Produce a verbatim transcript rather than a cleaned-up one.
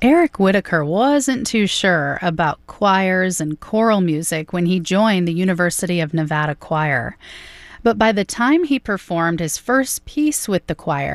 Eric Whitacre wasn't too sure about choirs and choral music when he joined the University of Nevada Choir. But by the time he performed his first piece with the choir,